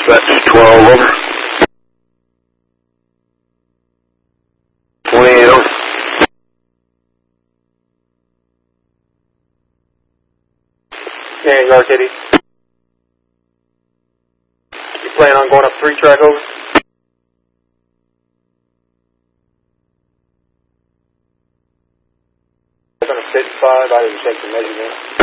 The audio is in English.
Dispatch 12, over. 28, over. Yeah, Yard Kitty. You plan on going up 3 track, over? I'm going to 55, I didn't check the measurement.